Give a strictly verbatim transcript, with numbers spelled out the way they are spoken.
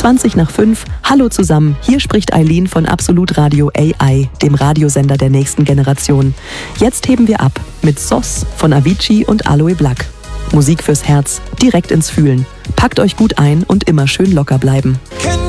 zwanzig nach fünf. Hallo zusammen, hier spricht Eileen von Absolut Radio A I, dem Radiosender der nächsten Generation. Jetzt heben wir ab mit S O S von Avicii und Aloe Blacc. Musik fürs Herz, direkt ins Fühlen. Packt euch gut ein und immer schön locker bleiben.